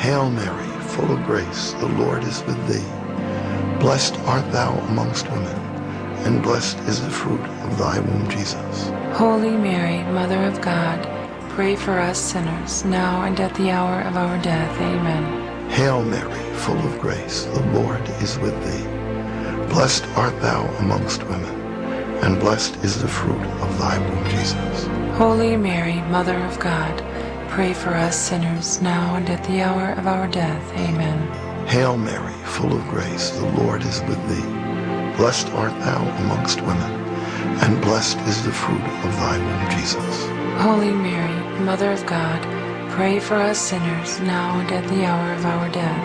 Hail Mary, full of grace, the Lord is with thee. Blessed art thou amongst women, and blessed is the fruit of thy womb, Jesus. Holy Mary, Mother of God, pray for us sinners, now and at the hour of our death. Amen. Hail Mary, full of grace, the Lord is with thee. Blessed art thou amongst women, and blessed is the fruit of thy womb, Jesus. Holy Mary, Mother of God, pray for us sinners, now and at the hour of our death. Amen. Hail Mary, full of grace, the Lord is with thee. Blessed art thou amongst women, and blessed is the fruit of thy womb, Jesus. Holy Mary, Mother of God, pray for us sinners, now and at the hour of our death.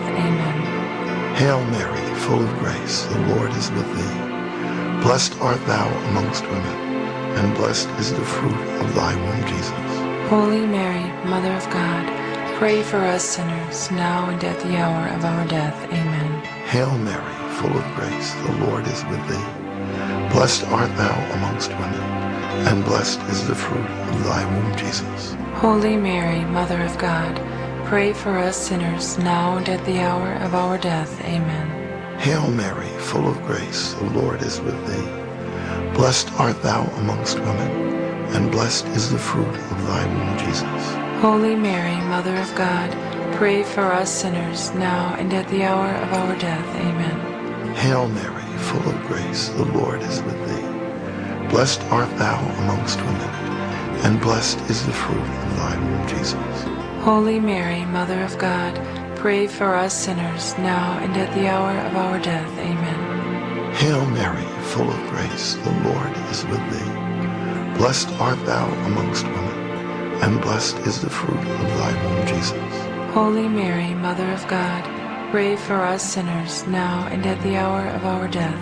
Amen. Hail Mary, full of grace, the Lord is with thee. Blessed art thou amongst women, and blessed is the fruit of thy womb, Jesus. Holy Mary, Mother of God, pray for us sinners, now and at the hour of our death. Amen. Hail Mary, full of grace, the Lord is with thee. Blessed art thou amongst women, and blessed is the fruit of thy womb, Jesus. Holy Mary, Mother of God, pray for us sinners, now and at the hour of our death. Amen. Hail Mary, full of grace, the Lord is with thee. Blessed art thou amongst women, and blessed is the fruit of thy womb, Jesus. Holy Mary, Mother of God, pray for us sinners, now and at the hour of our death. Amen. Hail Mary, full of grace, the Lord is with thee. Blessed art thou amongst women, and blessed is the fruit of thy womb, Jesus. Holy Mary, Mother of God, pray for us sinners, now and at the hour of our death. Amen. Hail Mary, full of grace, the Lord is with thee. Blessed art thou amongst women, and blessed is the fruit of thy womb, Jesus. Holy Mary, Mother of God, pray for us sinners, now and at the hour of our death.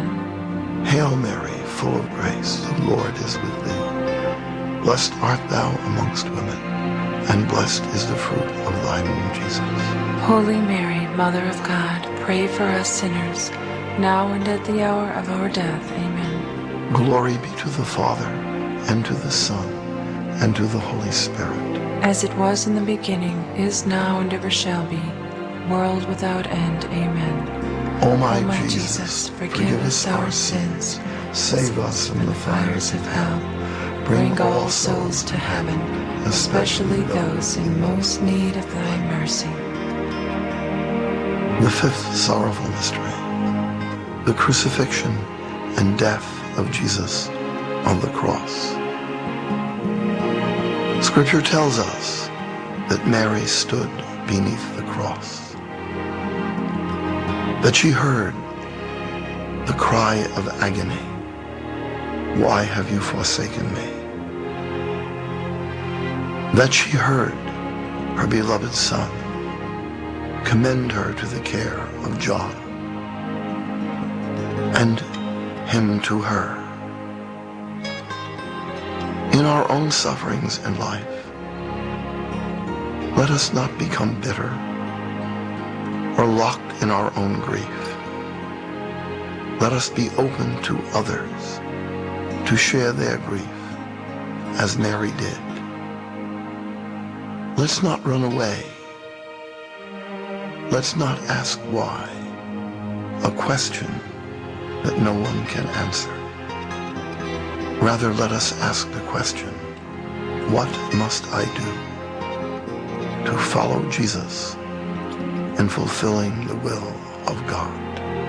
Amen. Hail Mary, full of grace, the Lord is with thee. Blessed art thou amongst women, and blessed is the fruit of thy womb, Jesus. Holy Mary, Mother of God, pray for us sinners, now and at the hour of our death. Amen. Glory be to the Father, and to the Son, and to the Holy Spirit. As it was in the beginning, is now, and ever shall be, world without end. Amen. O my Jesus, forgive us our sins, save us from the fires of hell, bring all souls to heaven, especially those in most need of thy mercy. The fifth sorrowful mystery, the crucifixion and death of Jesus on the cross. Scripture tells us that Mary stood beneath the cross, that she heard the cry of agony, "Why have you forsaken me?" That she heard her beloved Son commend her to the care of John, and him to her. In our own sufferings in life, let us not become bitter or locked in our own grief. Let us be open to others to share their grief, as Mary did. Let's not run away. Let's not ask why, a question that no one can answer. Rather, let us ask the question, what must I do to follow Jesus in fulfilling the will of God?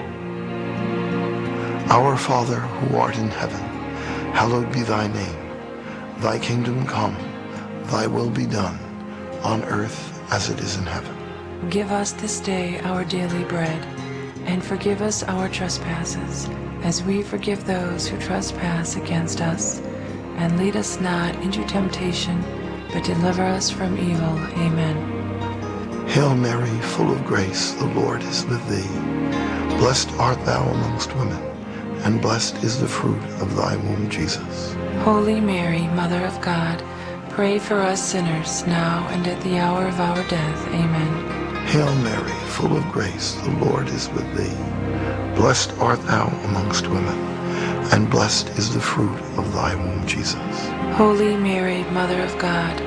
Our Father, who art in heaven, hallowed be thy name. Thy kingdom come, thy will be done, on earth as it is in heaven. Give us this day our daily bread, and forgive us our trespasses, as we forgive those who trespass against us. And lead us not into temptation, but deliver us from evil. Amen. Hail Mary, full of grace, the Lord is with thee. Blessed art thou amongst women, and blessed is the fruit of thy womb, Jesus. Holy Mary, Mother of God, pray for us sinners, now and at the hour of our death. Amen. Hail Mary, full of grace, the Lord is with thee. Blessed art thou amongst women, and blessed is the fruit of thy womb, Jesus. Holy Mary, Mother of God,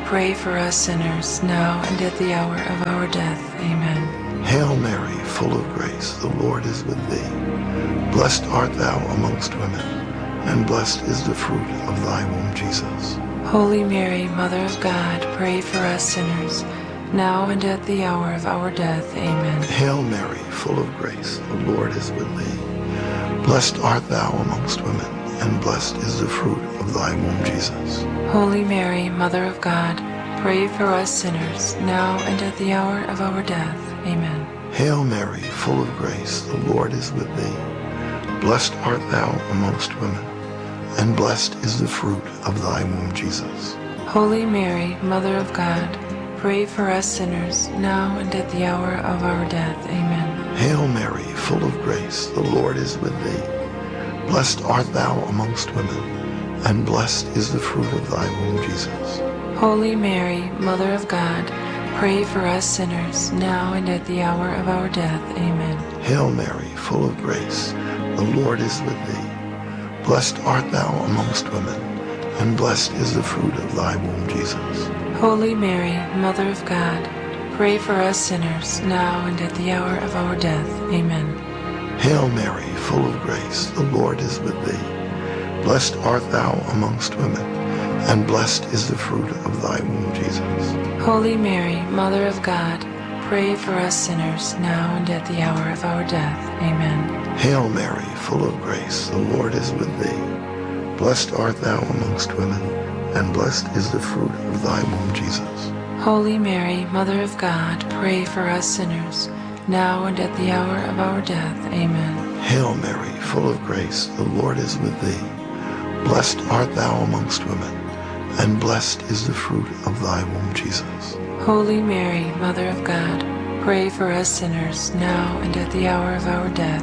pray for us sinners, now and at the hour of our death. Amen. Hail Mary, full of grace, the Lord is with thee. Blessed art thou amongst women, and blessed is the fruit of thy womb, Jesus. Holy Mary, Mother of God, pray for us sinners, now and at the hour of our death. Amen. Hail Mary, full of grace, the Lord is with thee. Blessed art thou amongst women, and blessed is the fruit of thy womb, Jesus. Holy Mary, Mother of God, pray for us sinners, now and at the hour of our death. Amen. Hail Mary, full of grace, the Lord is with thee. Blessed art thou amongst women, and blessed is the fruit of thy womb, Jesus. Holy Mary, Mother of God, pray for us sinners, now and at the hour of our death. Amen. Hail Mary, full of grace, the Lord is with thee. Blessed art thou amongst women, and blessed is the fruit of thy womb, Jesus. Holy Mary, Mother of God, pray for us sinners, now and at the hour of our death. Amen. Hail Mary, full of grace, the Lord is with thee. Blessed art thou amongst women, and blessed is the fruit of thy womb, Jesus. Holy Mary, Mother of God, pray for us sinners, now and at the hour of our death. Amen. Hail Mary, full of grace, the Lord is with thee. Blessed art thou amongst women, and blessed is the fruit of thy womb, Jesus. Holy Mary, Mother of God, pray for us sinners, now and at the hour of our death. Amen. Hail Mary, full of grace, the Lord is with thee. Blessed art thou amongst women, and blessed is the fruit of thy womb, Jesus. Holy Mary, Mother of God, pray for us sinners, now and at the hour of our death. Amen. Hail Mary, full of grace, the Lord is with thee. Blessed art thou amongst women, and blessed is the fruit of thy womb, Jesus. Holy Mary, Mother of God, pray for us sinners, now and at the hour of our death.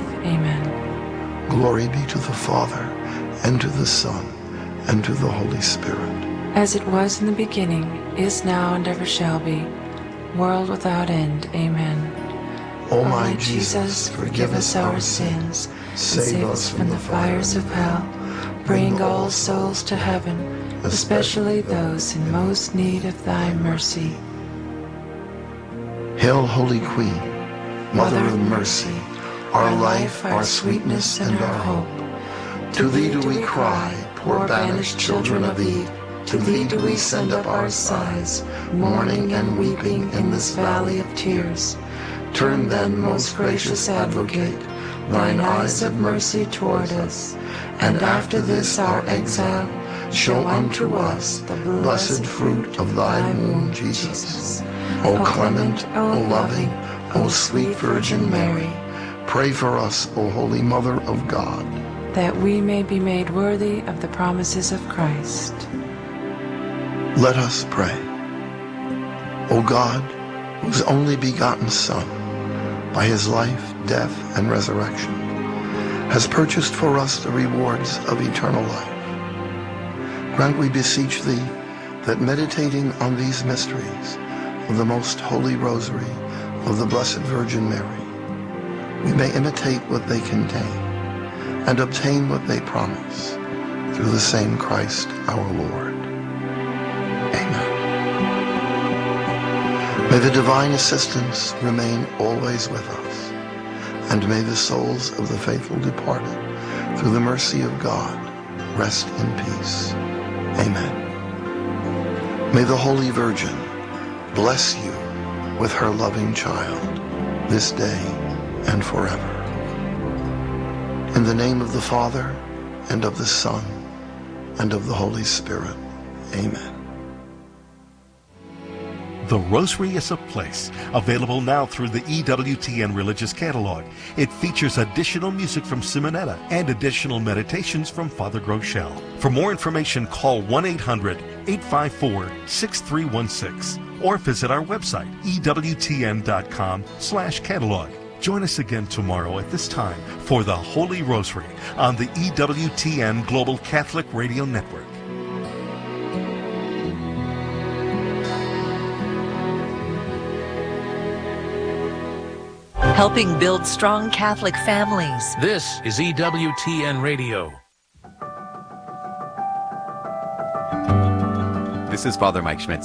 Amen. Glory be to the Father, and to the Son, and to the Holy Spirit. As it was in the beginning, is now, and ever shall be, world without end. Amen. O my Jesus, forgive us our sins, save us from the fires of hell, bring all souls to heaven, especially those in most need of thy mercy. Hail, Holy Queen, Mother of mercy, our life, our sweetness, and our hope. To thee do we cry, poor banished children of Eve. To thee do we send up our sighs, mourning and weeping in this valley of tears. Turn then, most gracious Advocate, thine eyes of mercy toward us, and after this our exile, show unto us the blessed fruit of thy womb, Jesus. O clement, O loving, O sweet Virgin Mary, pray for us, O Holy Mother of God, that we may be made worthy of the promises of Christ. Let us pray. O God, whose only begotten Son, by his life, death, and resurrection, has purchased for us the rewards of eternal life, grant, we beseech thee, that meditating on these mysteries of the most holy rosary of the Blessed Virgin Mary, we may imitate what they contain and obtain what they promise, through the same Christ our Lord. Amen. May the divine assistance remain always with us, and may the souls of the faithful departed, through the mercy of God, rest in peace. Amen. May the Holy Virgin bless you with her loving child, this day and forever. In the name of the Father, and of the Son, and of the Holy Spirit. Amen. The Rosary is a Place, available now through the EWTN Religious Catalog. It features additional music from Simonetta and additional meditations from Father Groeschel. For more information, call 1-800-854-6316 or visit our website, EWTN.com/catalog. Join us again tomorrow at this time for the Holy Rosary on the EWTN Global Catholic Radio Network. Helping build strong Catholic families. This is EWTN Radio. This is Father Mike Schmitz.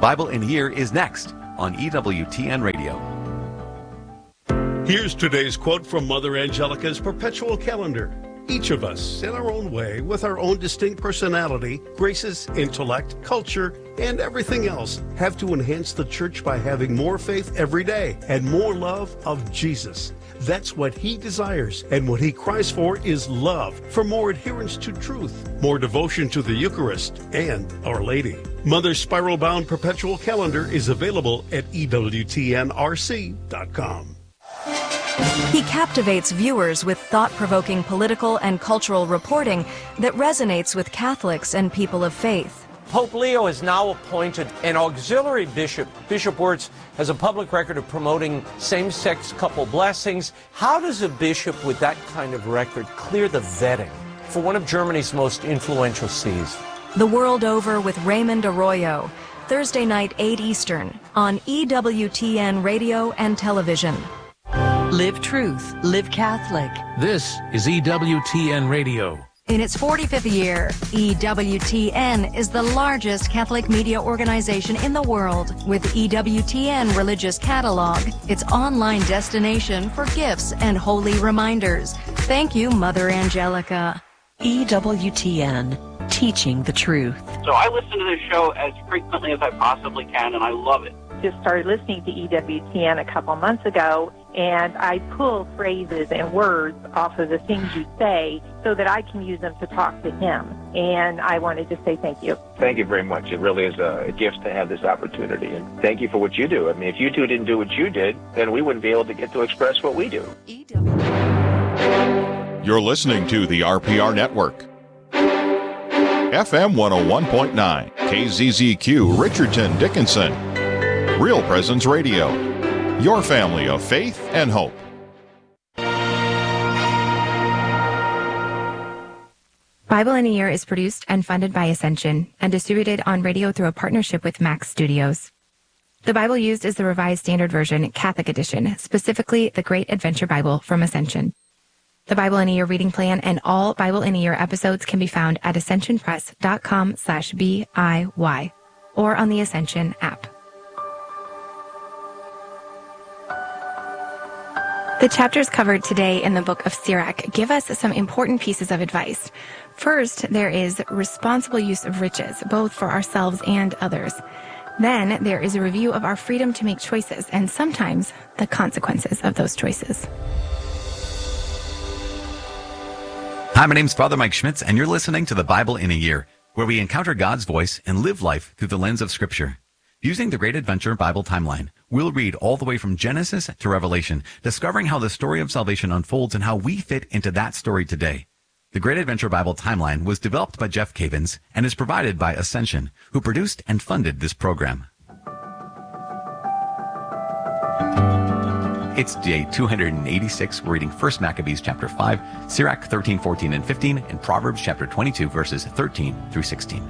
Bible in a Year is next on EWTN Radio. Here's today's quote from Mother Angelica's Perpetual Calendar. Each of us, in our own way, with our own distinct personality, graces, intellect, culture, and everything else, have to enhance the church by having more faith every day and more love of Jesus. That's what he desires, and what he cries for is love, for more adherence to truth, more devotion to the Eucharist and Our Lady. Mother's spiral-bound perpetual calendar is available at EWTNRC.com. He captivates viewers with thought-provoking political and cultural reporting that resonates with Catholics and people of faith. Pope Leo has now appointed an auxiliary bishop. Bishop Wirtz has a public record of promoting same-sex couple blessings. How does a bishop with that kind of record clear the vetting for one of Germany's most influential sees? The World Over with Raymond Arroyo, Thursday night, 8 Eastern, on EWTN Radio and Television. Live truth, live Catholic. This is EWTN Radio. In its 45th year, EWTN is the largest Catholic media organization in the world, with EWTN Religious Catalog, its online destination for gifts and holy reminders. Thank you, Mother Angelica. EWTN, teaching the truth. So I listen to this show as frequently as I possibly can, and I love it. Just started listening to EWTN a couple months ago, and I pull phrases and words off of the things you say so that I can use them to talk to him. And I wanted to say thank you. Thank you very much. It really is a gift to have this opportunity. And thank you for what you do. I mean, if you two didn't do what you did, then we wouldn't be able to get to express what we do. You're listening to the RPR Network. FM 101.9, KZZQ, Richardson, Dickinson. Real Presence Radio, your family of faith and hope. Bible in a Year is produced and funded by Ascension and distributed on radio through a partnership with Max Studios. The Bible used is the Revised Standard Version, Catholic Edition, specifically the Great Adventure Bible from Ascension. The Bible in a Year reading plan and all Bible in a Year episodes can be found at ascensionpress.com/BIY or on the Ascension app. The chapters covered today in the book of Sirach give us some important pieces of advice. First, there is responsible use of riches, both for ourselves and others. Then, there is a review of our freedom to make choices and sometimes the consequences of those choices. Hi, my name's Father Mike Schmitz, and you're listening to the Bible in a Year, where we encounter God's voice and live life through the lens of Scripture. Using the Great Adventure Bible timeline, we'll read all the way from Genesis to Revelation, discovering how the story of salvation unfolds and how we fit into that story today. The Great Adventure Bible timeline was developed by Jeff Cavins and is provided by Ascension, who produced and funded this program. It's day 286. We're reading 1 Maccabees chapter 5, Sirach 13, 14, and 15, and Proverbs chapter 22, verses 13 through 16.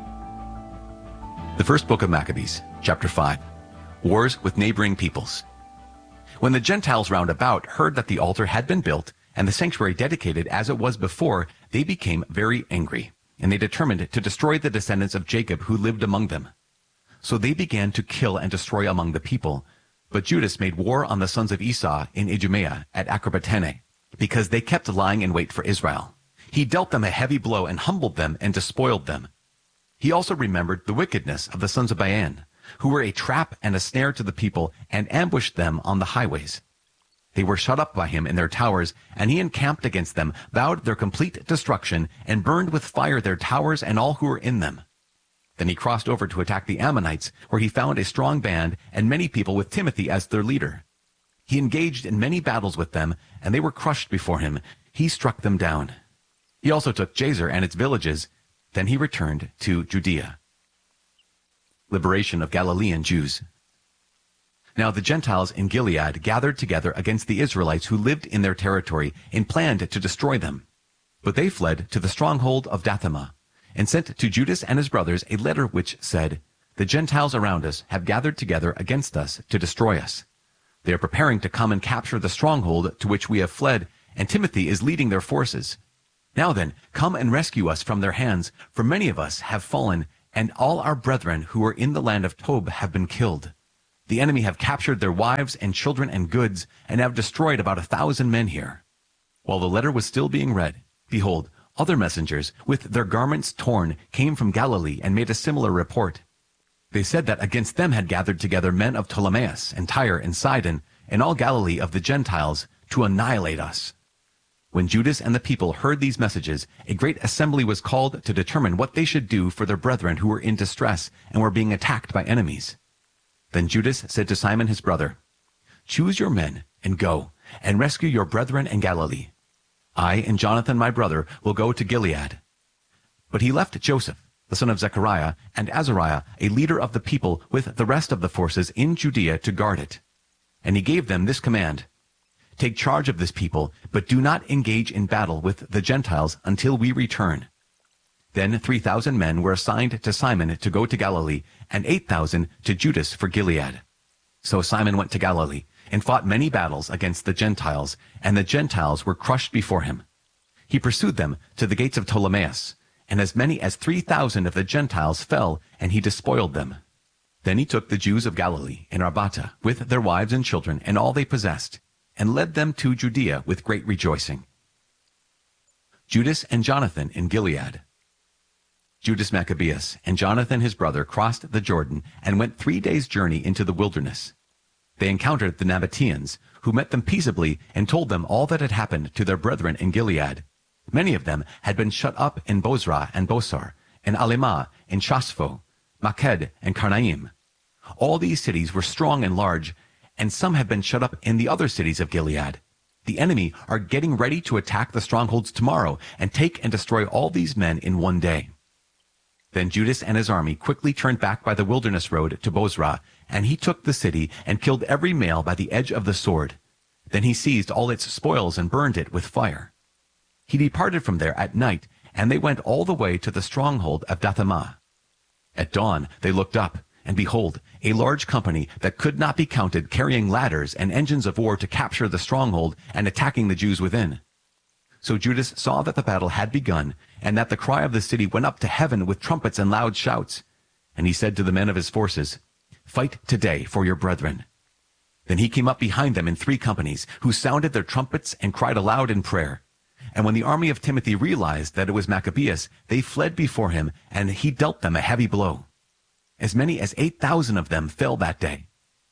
The first book of Maccabees, chapter 5, Wars with Neighboring Peoples. When the Gentiles round about heard that the altar had been built and the sanctuary dedicated as it was before, they became very angry, and they determined to destroy the descendants of Jacob who lived among them. So they began to kill and destroy among the people. But Judas made war on the sons of Esau in Idumea at Acrabattene, because they kept lying in wait for Israel. He dealt them a heavy blow and humbled them and despoiled them. He also remembered the wickedness of the sons of Bayan, who were a trap and a snare to the people, and ambushed them on the highways. They were shut up by him in their towers, and he encamped against them, vowed their complete destruction, and burned with fire their towers and all who were in them. Then he crossed over to attack the Ammonites, where he found a strong band and many people with Timothy as their leader. He engaged in many battles with them, and they were crushed before him. He struck them down. He also took Jazer and its villages. Then he returned to Judea. Liberation of Galilean Jews. Now the Gentiles in Gilead gathered together against the Israelites who lived in their territory and planned to destroy them. But they fled to the stronghold of Dathema, and sent to Judas and his brothers a letter which said, "The Gentiles around us have gathered together against us to destroy us. They are preparing to come and capture the stronghold to which we have fled, and Timothy is leading their forces. Now then, come and rescue us from their hands, for many of us have fallen, and all our brethren who were in the land of Tob have been killed. The enemy have captured their wives and children and goods, and have destroyed about 1,000 men here." While the letter was still being read, behold, other messengers, with their garments torn, came from Galilee and made a similar report. They said that against them had gathered together men of Ptolemais and Tyre and Sidon, and all Galilee of the Gentiles, to annihilate us. When Judas and the people heard these messages, a great assembly was called to determine what they should do for their brethren who were in distress and were being attacked by enemies. Then Judas said to Simon his brother, "Choose your men and go, and rescue your brethren in Galilee. I and Jonathan my brother will go to Gilead." But he left Joseph, the son of Zechariah, and Azariah, a leader of the people, with the rest of the forces in Judea to guard it. And he gave them this command: "Take charge of this people, but do not engage in battle with the Gentiles until we return." Then 3,000 men were assigned to Simon to go to Galilee, and 8,000 to Judas for Gilead. So Simon went to Galilee, and fought many battles against the Gentiles, and the Gentiles were crushed before him. He pursued them to the gates of Ptolemais, and as many as 3,000 of the Gentiles fell, and he despoiled them. Then he took the Jews of Galilee and Arbatah, with their wives and children, and all they possessed, and led them to Judea with great rejoicing. Judas and Jonathan in Gilead. Judas Maccabeus and Jonathan his brother crossed the Jordan and went 3 days' journey into the wilderness. They encountered the Nabateans, who met them peaceably and told them all that had happened to their brethren in Gilead. Many of them had been shut up in Bozrah and Bosar, and Alimah, and Shashpho, Maked, and Karnaim. All these cities were strong and large, and some had been shut up in the other cities of Gilead. The enemy are getting ready to attack the strongholds tomorrow and take and destroy all these men in one day. Then Judas and his army quickly turned back by the wilderness road to Bozrah, and he took the city and killed every male by the edge of the sword. Then he seized all its spoils and burned it with fire. He departed from there at night, and they went all the way to the stronghold of Dathamah. At dawn they looked up, and behold, a large company that could not be counted, carrying ladders and engines of war to capture the stronghold and attacking the Jews within. So Judas saw that the battle had begun, and that the cry of the city went up to heaven with trumpets and loud shouts. And he said to the men of his forces, "Fight today for your brethren." Then he came up behind them in 3 companies, who sounded their trumpets and cried aloud in prayer. And when the army of Timothy realized that it was Maccabeus, they fled before him, and he dealt them a heavy blow. As many as 8,000 of them fell that day.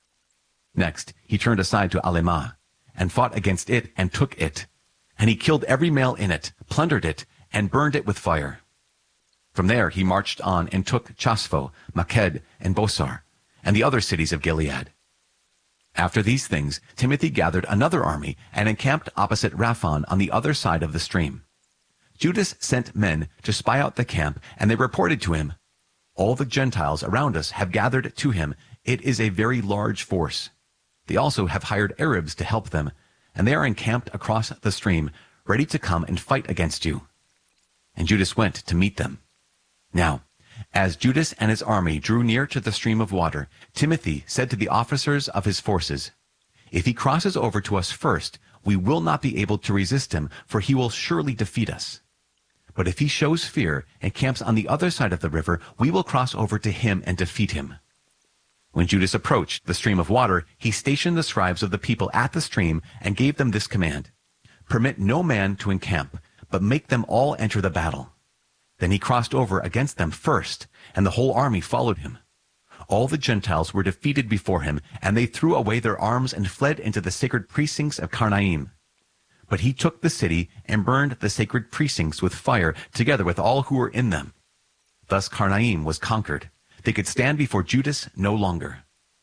Next he turned aside to Alimah, and fought against it and took it. And he killed every male in it, plundered it, and burned it with fire. From there he marched on and took Chaspho, Maked, and Bosar, and the other cities of Gilead. After these things, Timothy gathered another army and encamped opposite Raphon on the other side of the stream. Judas sent men to spy out the camp, and they reported to him, "All the Gentiles around us have gathered to him. It is a very large force. They also have hired Arabs to help them, and they are encamped across the stream, ready to come and fight against you." And Judas went to meet them. Now, as Judas and his army drew near to the stream of water, Timothy said to the officers of his forces, "If he crosses over to us first, we will not be able to resist him, for he will surely defeat us. But if he shows fear and camps on the other side of the river, we will cross over to him and defeat him." When Judas approached the stream of water, he stationed the scribes of the people at the stream and gave them this command: "Permit no man to encamp, but make them all enter the battle." Then he crossed over against them first, and the whole army followed him. All the Gentiles were defeated before him, and they threw away their arms and fled into the sacred precincts of Karnaim. But he took the city and burned the sacred precincts with fire, together with all who were in them. Thus Karnaim was conquered. They could stand before Judas no longer.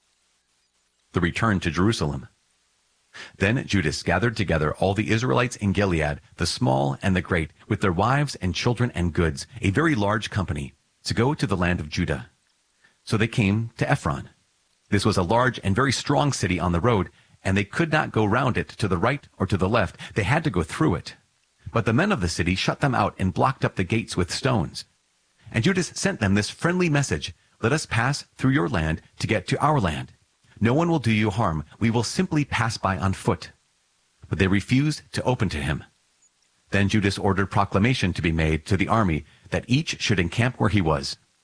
The return to Jerusalem. Then Judas gathered together all the Israelites in Gilead, the small and the great, with their wives and children and goods, a very large company, to go to the land of Judah. So they came to Ephron. This was a large and very strong city on the road, and they could not go round it to the right or to the left. They had to go through it. But the men of the city shut them out and blocked up the gates with stones. And Judas sent them this friendly message: "Let us pass through your land to get to our land. No one will do you harm. We will simply pass by on foot." But they refused to open to him. Then Judas ordered proclamation to be made to the army that each should encamp where he was.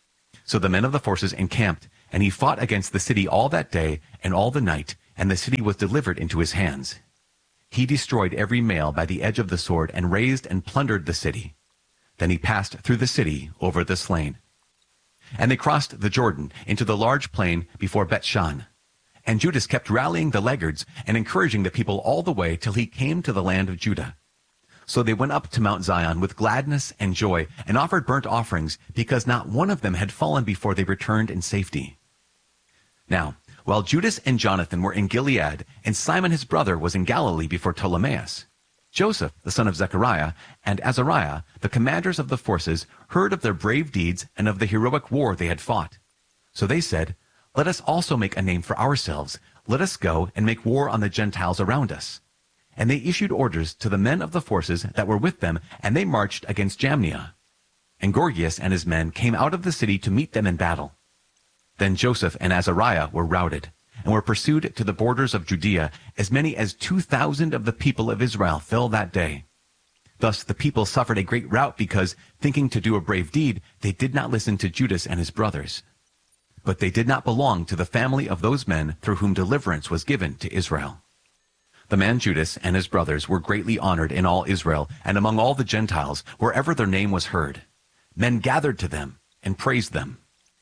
So the men of the forces encamped, and he fought against the city all that day and all the night, and the city was delivered into his hands. He destroyed every male by the edge of the sword, and razed and plundered the city. Then he passed through the city over the slain. And they crossed the Jordan into the large plain before Bethshan. And Judas kept rallying the laggards and encouraging the people all the way till he came to the land of Judah. So they went up to Mount Zion with gladness and joy, and offered burnt offerings, because not one of them had fallen before they returned in safety. Now, while Judas and Jonathan were in Gilead, and Simon his brother was in Galilee before Ptolemais, Joseph, the son of Zechariah, and Azariah, the commanders of the forces, heard of their brave deeds and of the heroic war they had fought. So they said, "Let us also make a name for ourselves. Let us go and make war on the Gentiles around us." And they issued orders to the men of the forces that were with them, and they marched against Jamnia. And Gorgias and his men came out of the city to meet them in battle. Then Joseph and Azariah were routed, and were pursued to the borders of Judea. As many as 2,000 of the people of Israel fell that day. Thus the people suffered a great rout, because, thinking to do a brave deed, they did not listen to Judas and his brothers. But they did not belong to the family of those men through whom deliverance was given to Israel. The man Judas and his brothers were greatly honored in all Israel, and among all the Gentiles, wherever their name was heard. Men gathered to them and praised them.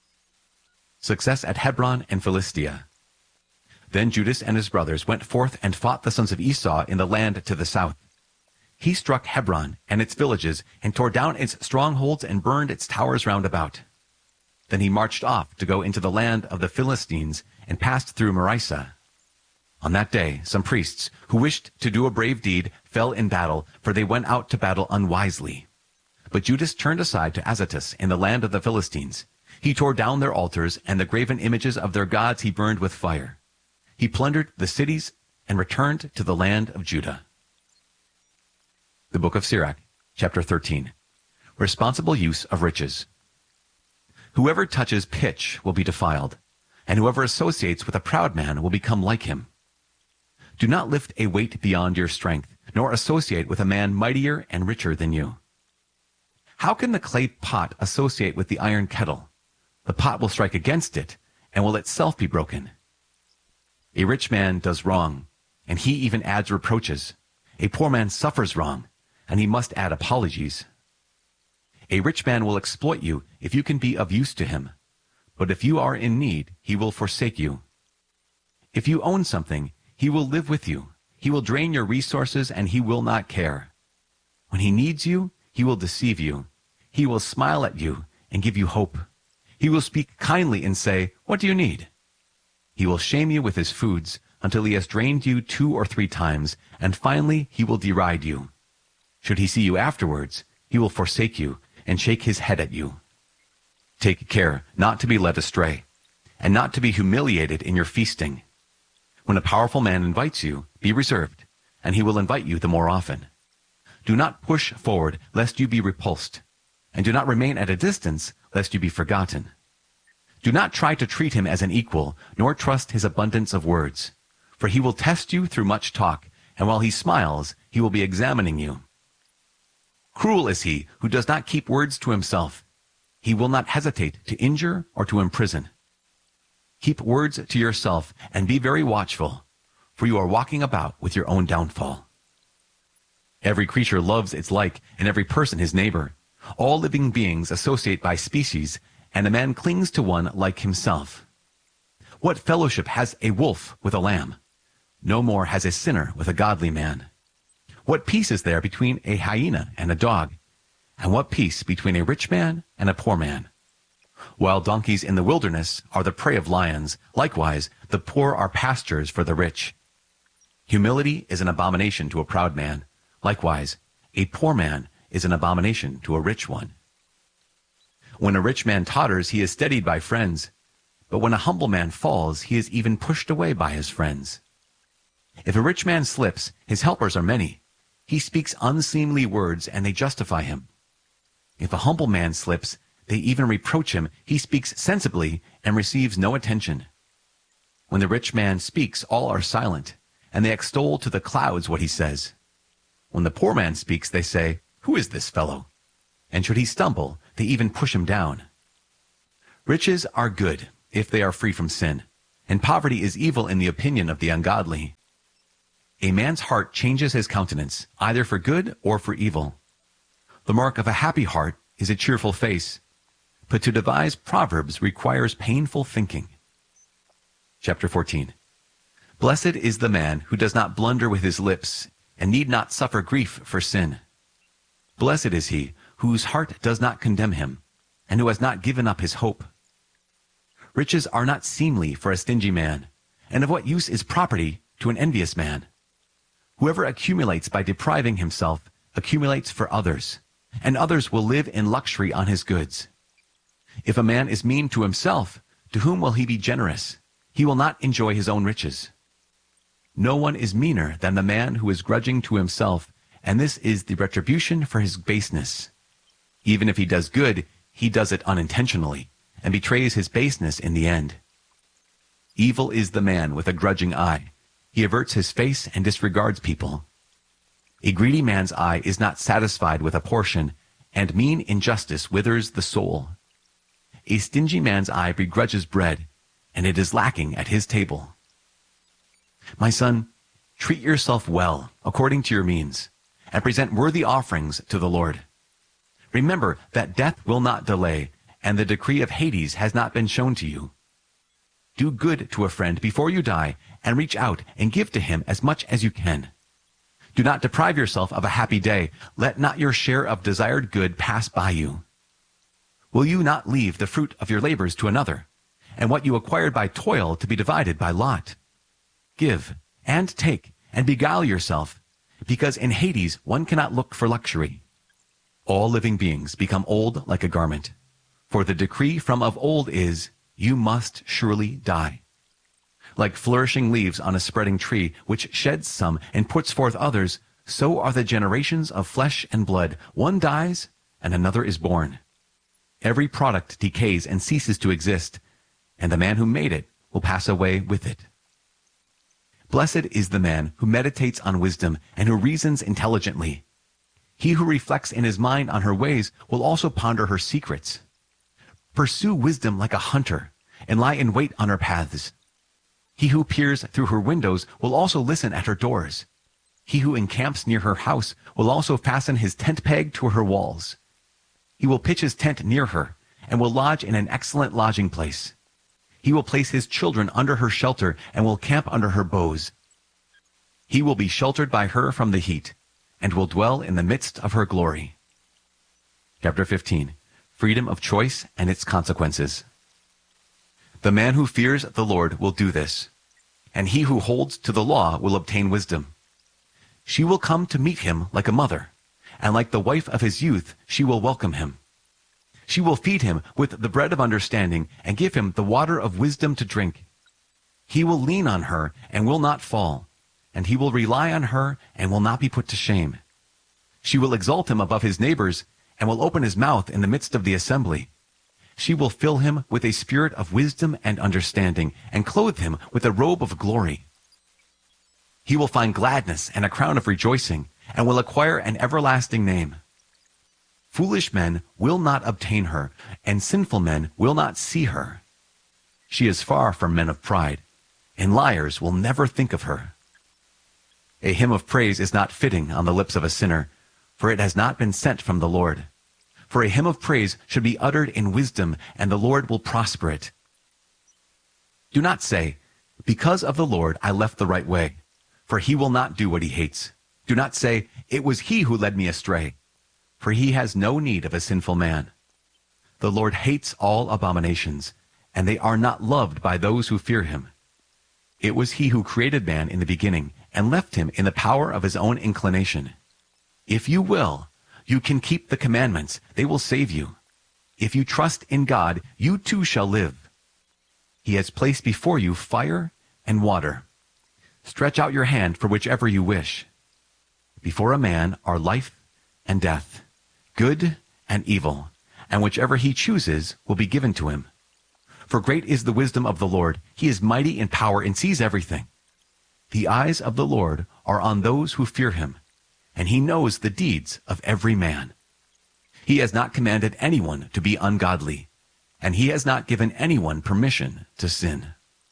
Success at Hebron and Philistia. Then Judas and his brothers went forth and fought the sons of Esau in the land to the south. He struck Hebron and its villages, and tore down its strongholds and burned its towers round about. Then he marched off to go into the land of the Philistines, and passed through Marisa. On that day, some priests, who wished to do a brave deed, fell in battle, for they went out to battle unwisely. But Judas turned aside to Azotus in the land of the Philistines. He tore down their altars, and the graven images of their gods he burned with fire. He plundered the cities and returned to the land of Judah. The Book of Sirach, chapter 13. Responsible use of riches. Whoever touches pitch will be defiled, and whoever associates with a proud man will become like him. Do not lift a weight beyond your strength, nor associate with a man mightier and richer than you. How can the clay pot associate with the iron kettle? The pot will strike against it, and will itself be broken. A rich man does wrong, and he even adds reproaches. A poor man suffers wrong, and he must add apologies. A rich man will exploit you if you can be of use to him, but if you are in need, he will forsake you. If you own something, he will live with you. He will drain your resources, and he will not care. When he needs you, he will deceive you. He will smile at you and give you hope. He will speak kindly and say, "What do you need?" He will shame you with his foods until he has drained you 2 or 3 times, and finally he will deride you. Should he see you afterwards, he will forsake you and shake his head at you. Take care not to be led astray, and not to be humiliated in your feasting. When a powerful man invites you, be reserved, and he will invite you the more often. Do not push forward, lest you be repulsed, and do not remain at a distance, lest you be forgotten. Do not try to treat him as an equal, nor trust his abundance of words, for he will test you through much talk, and while he smiles, he will be examining you. Cruel is he who does not keep words to himself. He will not hesitate to injure or to imprison. Keep words to yourself, and be very watchful, for you are walking about with your own downfall. Every creature loves its like, and every person his neighbor. All living beings associate by species, and a man clings to one like himself. What fellowship has a wolf with a lamb? No more has a sinner with a godly man. What peace is there between a hyena and a dog? And what peace between a rich man and a poor man? Wild donkeys in the wilderness are the prey of lions. Likewise, the poor are pastures for the rich. Humility is an abomination to a proud man. Likewise, a poor man is an abomination to a rich one. When a rich man totters, he is steadied by friends. But when a humble man falls, he is even pushed away by his friends. If a rich man slips, his helpers are many. He speaks unseemly words, and they justify him. If a humble man slips, they even reproach him. He speaks sensibly and receives no attention. When the rich man speaks, all are silent, and they extol to the clouds what he says. When the poor man speaks, they say, "Who is this fellow?" And should he stumble, they even push him down. Riches are good if they are free from sin, and poverty is evil in the opinion of the ungodly. A man's heart changes his countenance, either for good or for evil. The mark of a happy heart is a cheerful face, but to devise proverbs requires painful thinking. Chapter 14. Blessed is the man who does not blunder with his lips, and need not suffer grief for sin. Blessed is he whose heart does not condemn him, and who has not given up his hope. Riches are not seemly for a stingy man, and of what use is property to an envious man? Whoever accumulates by depriving himself accumulates for others, and others will live in luxury on his goods. If a man is mean to himself, to whom will he be generous? He will not enjoy his own riches. No one is meaner than the man who is grudging to himself, and this is the retribution for his baseness. Even if he does good, he does it unintentionally, and betrays his baseness in the end. Evil is the man with a grudging eye. He averts his face and disregards people. A greedy man's eye is not satisfied with a portion, and mean injustice withers the soul. A stingy man's eye begrudges bread, and it is lacking at his table. My son, treat yourself well according to your means, and present worthy offerings to the Lord. Remember that death will not delay, and the decree of Hades has not been shown to you. Do good to a friend before you die, and reach out and give to him as much as you can. Do not deprive yourself of a happy day. Let not your share of desired good pass by you. Will you not leave the fruit of your labors to another, and what you acquired by toil to be divided by lot? Give, and take, and beguile yourself, because in Hades one cannot look for luxury. All living beings become old like a garment, for the decree from of old is, you must surely die. Like flourishing leaves on a spreading tree, which sheds some and puts forth others, so are the generations of flesh and blood. One dies, and another is born. Every product decays and ceases to exist, and the man who made it will pass away with it. Blessed is the man who meditates on wisdom and who reasons intelligently. He who reflects in his mind on her ways will also ponder her secrets. Pursue wisdom like a hunter, and lie in wait on her paths. He who peers through her windows will also listen at her doors. He who encamps near her house will also fasten his tent peg to her walls. He will pitch his tent near her, and will lodge in an excellent lodging place. He will place his children under her shelter, and will camp under her boughs. He will be sheltered by her from the heat, and will dwell in the midst of her glory. Chapter 15. Freedom of choice and its consequences. The man who fears the Lord will do this, and he who holds to the law will obtain wisdom. She will come to meet him like a mother, and like the wife of his youth she will welcome him. She will feed him with the bread of understanding, and give him the water of wisdom to drink. He will lean on her and will not fall, and he will rely on her and will not be put to shame. She will exalt him above his neighbors, and will open his mouth in the midst of the assembly. She will fill him with a spirit of wisdom and understanding, and clothe him with a robe of glory. He will find gladness and a crown of rejoicing, and will acquire an everlasting name. Foolish men will not obtain her, and sinful men will not see her. She is far from men of pride, and liars will never think of her. A hymn of praise is not fitting on the lips of a sinner, for it has not been sent from the Lord. For a hymn of praise should be uttered in wisdom, and the Lord will prosper it. Do not say, because of the Lord I left the right way, for he will not do what he hates. Do not say, it was he who led me astray, for he has no need of a sinful man. The Lord hates all abominations, and they are not loved by those who fear him. It was he who created man in the beginning, and left him in the power of his own inclination. If you will, you can keep the commandments, they will save you. If you trust in God, you too shall live. He has placed before you fire and water. Stretch out your hand for whichever you wish. Before a man are life and death, good and evil, and whichever he chooses will be given to him. For great is the wisdom of the Lord. He is mighty in power and sees everything. The eyes of the Lord are on those who fear him, and he knows the deeds of every man. He has not commanded anyone to be ungodly, and he has not given anyone permission to sin.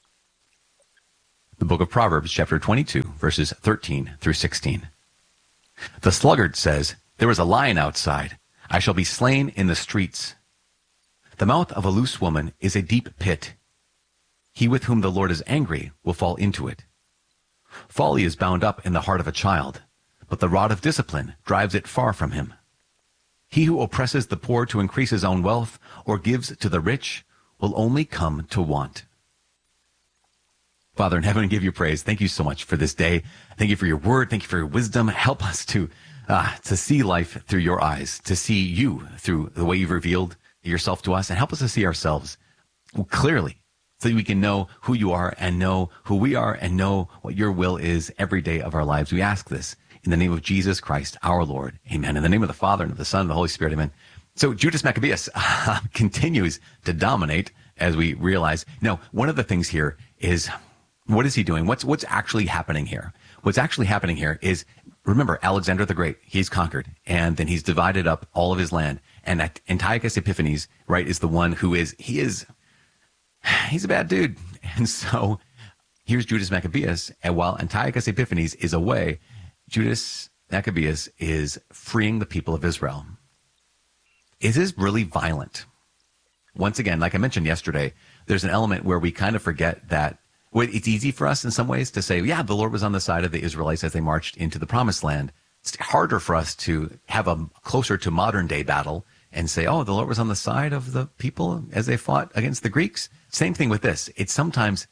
The book of Proverbs, chapter 22, verses 13 through 16. The sluggard says, "There is a lion outside. I shall be slain in the streets." The mouth of a loose woman is a deep pit. He with whom the Lord is angry will fall into it. Folly is bound up in the heart of a child, but the rod of discipline drives it far from him. He who oppresses the poor to increase his own wealth or gives to the rich will only come to want. Father in heaven, I give you praise. Thank you so much for this day. Thank you for your word. Thank you for your wisdom. Help us to see life through your eyes, to see you through the way you've revealed yourself to us, and help us to see ourselves clearly so that we can know who you are and know who we are and know what your will is every day of our lives. We ask this in the name of Jesus Christ, our Lord. Amen. In the name of the Father and of the Son and the Holy Spirit. Amen. So Judas Maccabeus continues to dominate as we realize. Now, one of the things here is, what is he doing? What's actually happening here? What's actually happening here is, remember, Alexander the Great, he's conquered, and then he's divided up all of his land. And Antiochus Epiphanes, right, is the one who he's a bad dude. And so here's Judas Maccabeus, and while Antiochus Epiphanes is away, Judas Maccabeus is freeing the people of Israel. Is this really violent? Once again, like I mentioned yesterday, there's an element where we kind of forget that it's easy for us in some ways to say, yeah, the Lord was on the side of the Israelites as they marched into the promised land. It's harder for us to have a closer to modern day battle and say, oh, the Lord was on the side of the people as they fought against the Greeks. Same thing with this. It's sometimes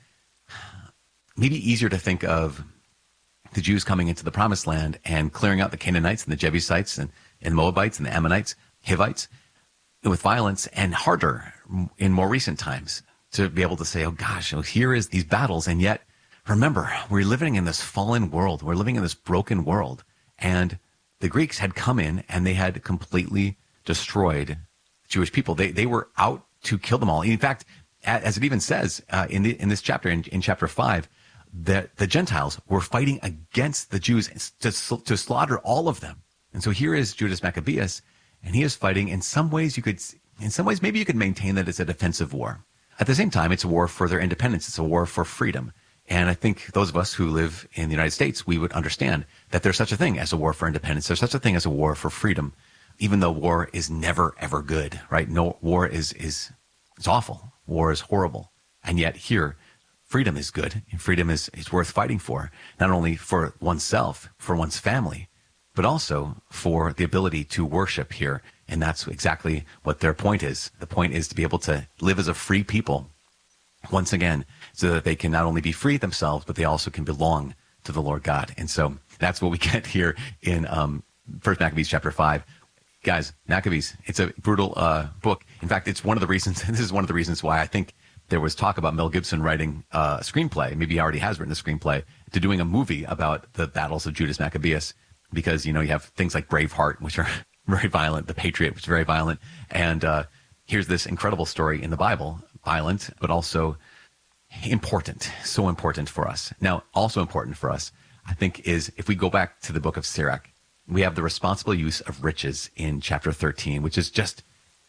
maybe easier to think of the Jews coming into the promised land and clearing out the Canaanites and the Jebusites and Moabites and the Ammonites, Hivites with violence, and harder in more recent times to be able to say, oh gosh, here is these battles. And yet, remember, we're living in this fallen world. We're living in this broken world. And the Greeks had come in and they had completely destroyed Jewish people. They were out to kill them all. In fact, as it even says in this chapter, in chapter 5, that the Gentiles were fighting against the Jews to slaughter all of them. And so here is Judas Maccabeus, and he is fighting. In some ways, maybe you could maintain that it's a defensive war. At the same time, it's a war for their independence. It's a war for freedom. And I think those of us who live in the United States, we would understand that there's such a thing as a war for independence. There's such a thing as a war for freedom, even though war is never, ever good, right? No, war is awful. War is horrible. And yet here, freedom is good. And freedom is worth fighting for, not only for oneself, for one's family, but also for the ability to worship here. And that's exactly what their point is. The point is to be able to live as a free people, once again, so that they can not only be free themselves, but they also can belong to the Lord God. And so that's what we get here in 1 Maccabees chapter 5. Guys, Maccabees, it's a brutal book. In fact, it's one of the reasons, this is one of the reasons why I think there was talk about Mel Gibson writing a screenplay, maybe he already has written a screenplay, to doing a movie about the battles of Judas Maccabeus, because, you have things like Braveheart, which are very violent, The Patriot, which is very violent, and here's this incredible story in the Bible, violent, but also important, so important for us. Now, also important for us, I think, is if we go back to the book of Sirach, we have the responsible use of riches in chapter 13, which is just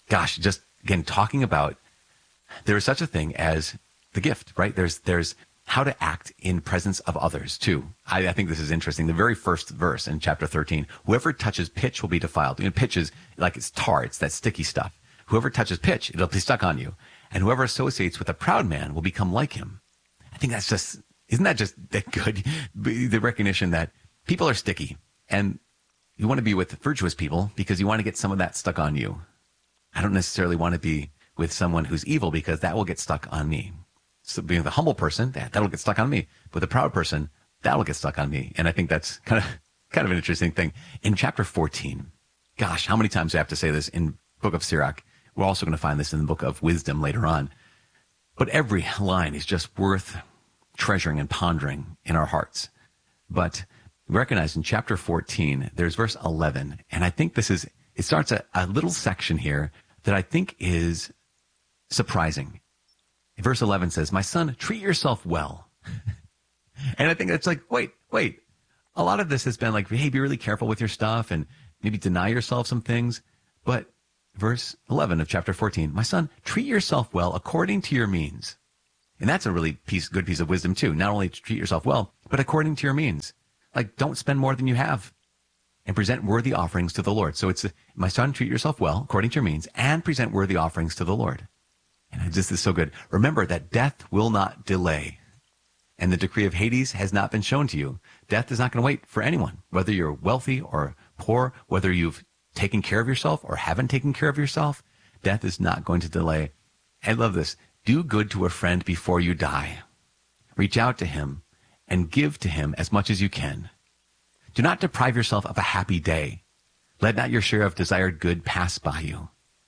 again, talking about there is such a thing as the gift, right? There's how to act in presence of others too. I think this is interesting. The very first verse in chapter 13, whoever touches pitch will be defiled. Pitch is like it's tar, it's that sticky stuff. Whoever touches pitch, it'll be stuck on you. And whoever associates with a proud man will become like him. I think isn't that just that good? The recognition that people are sticky, and you want to be with virtuous people because you want to get some of that stuck on you. I don't necessarily want to be with someone who's evil because that will get stuck on me. So being the humble person, that'll get stuck on me. But the proud person, that'll get stuck on me. And I think that's kind of an interesting thing. In chapter 14, gosh, how many times do I have to say this in book of Sirach? We're also going to find this in the book of Wisdom later on. But every line is just worth treasuring and pondering in our hearts. But recognize in chapter 14, there's verse 11. And I think it starts a little section here that I think is surprising. Verse 11 says, "My son, treat yourself well." And I think that's like, wait. A lot of this has been like, hey, be really careful with your stuff and maybe deny yourself some things. But verse 11 of chapter 14. My son, treat yourself well according to your means. And that's a really good piece of wisdom too. Not only to treat yourself well, but according to your means. Like, don't spend more than you have, and present worthy offerings to the Lord. So it's, my son, treat yourself well according to your means, and present worthy offerings to the Lord. And this is so good. Remember that death will not delay, and the decree of Hades has not been shown to you. Death is not going to wait for anyone, whether you're wealthy or poor, whether you've taken care of yourself or haven't taken care of yourself. Death is not going to delay. I love this. Do good to a friend before you die. Reach out to him and give to him as much as you can. Do not deprive yourself of a happy day. Let not your share of desired good pass by you.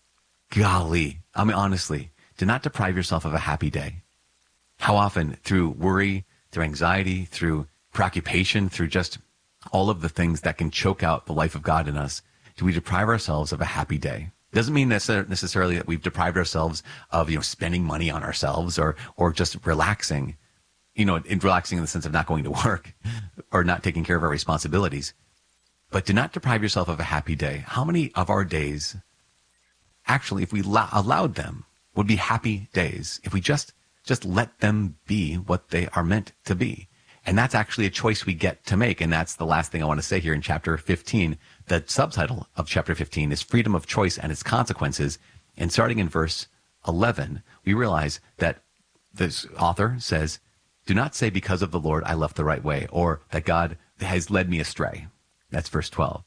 Golly, I mean, honestly, do not deprive yourself of a happy day. How often, through worry, through anxiety, through preoccupation, through just all of the things that can choke out the life of God in us, do we deprive ourselves of a happy day? It doesn't mean necessarily that we've deprived ourselves of, spending money on ourselves or just relaxing, relaxing in the sense of not going to work or not taking care of our responsibilities. But do not deprive yourself of a happy day. How many of our days, actually, if we allowed them, would be happy days? If we just let them be what they are meant to be. And that's actually a choice we get to make. And that's the last thing I want to say here in chapter 15. The subtitle of chapter 15 is Freedom of Choice and Its Consequences. And starting in verse 11, we realize that this author says, do not say because of the Lord I left the right way, or that God has led me astray. That's verse 12.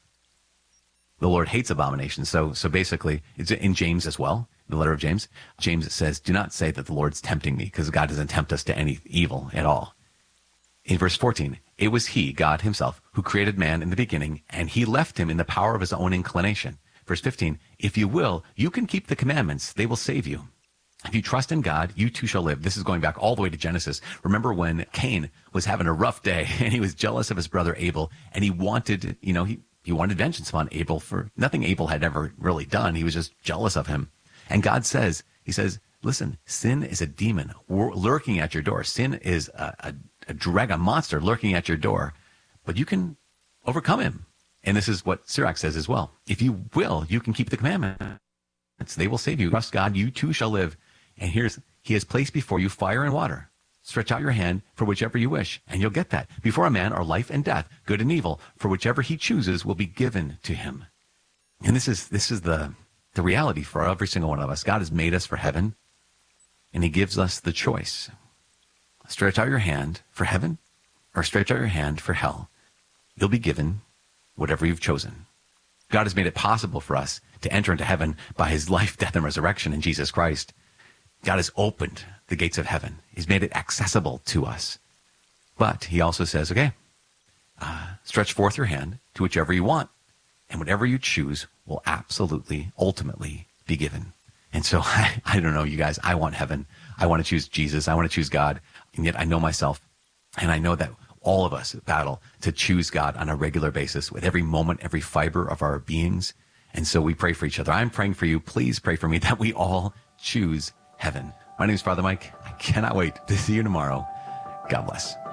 The Lord hates abomination. So basically, it's in James as well, the letter of James. James says, do not say that the Lord's tempting me, because God doesn't tempt us to any evil at all. In verse 14, it was he, God himself, who created man in the beginning, and he left him in the power of his own inclination. Verse 15, if you will, you can keep the commandments. They will save you. If you trust in God, you too shall live. This is going back all the way to Genesis. Remember when Cain was having a rough day and he was jealous of his brother Abel, and he wanted, he wanted vengeance upon Abel for nothing Abel had ever really done. He was just jealous of him. And God says, he says, listen, sin is a demon lurking at your door. Sin is a monster lurking at your door, but you can overcome him. And this is what Sirach says as well. If you will, you can keep the commandments. They will save you. Trust God, you too shall live. And he has placed before you fire and water. Stretch out your hand for whichever you wish, and you'll get that. Before a man are life and death, good and evil, for whichever he chooses will be given to him. And this is the reality for every single one of us. God has made us for heaven, and he gives us the choice. Stretch out your hand for heaven, or stretch out your hand for hell. You'll be given whatever you've chosen. God has made it possible for us to enter into heaven by his life, death, and resurrection in Jesus Christ. God has opened the gates of heaven. He's made it accessible to us. But he also says, okay, stretch forth your hand to whichever you want, and whatever you choose will absolutely, ultimately be given. And so I don't know, you guys, I want heaven. I want to choose Jesus. I want to choose God. And yet I know myself, and I know that all of us battle to choose God on a regular basis with every moment, every fiber of our beings. And so we pray for each other. I'm praying for you. Please pray for me that we all choose heaven. My name is Father Mike. I cannot wait to see you tomorrow. God bless.